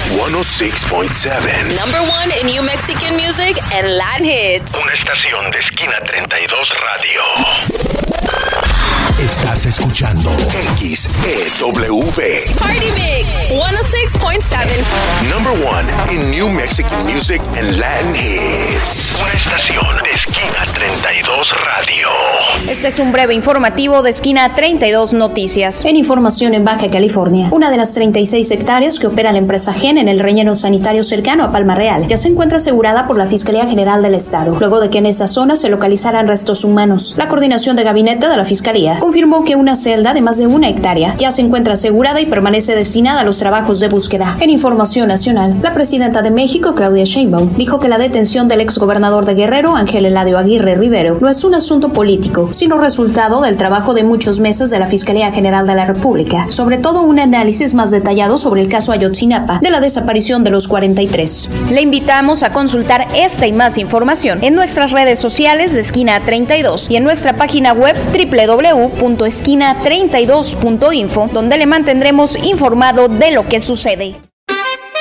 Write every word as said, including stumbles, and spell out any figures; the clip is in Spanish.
ciento seis punto siete. Number one in New Mexican music and Latin hits. Una estación de Esquina treinta y dos Radio. Estás escuchando X E W. Party Mix ciento seis punto siete. Number one in New Mexican music and Latin hits. Una estación de Esquina treinta y dos Radio. Este es un breve informativo de Esquina treinta y dos Noticias. En información en Baja California, una de las treinta y seis hectáreas que opera la empresa Gen en el relleno sanitario cercano a Palma Real ya se encuentra asegurada por la Fiscalía General del Estado, luego de que en esa zona se localizaran restos humanos. La coordinación de gabinete de la Fiscalía confirmó que una celda de más de una hectárea ya se encuentra asegurada y permanece destinada a los trabajos de búsqueda. En información nacional, la presidenta de México, Claudia Sheinbaum, dijo que la detención del exgobernador de Guerrero, Ángel Eladio Aguirre Rivero, no es un asunto político, sino resultado del trabajo de muchos meses de la Fiscalía General de la República, sobre todo un análisis más detallado sobre el caso Ayotzinapa de la desaparición de los cuarenta y tres. Le invitamos a consultar esta y más información en nuestras redes sociales de Esquina treinta y dos y en nuestra página web doble u doble u doble u punto esquina treinta y dos punto info, donde le mantendremos informado de lo que sucede.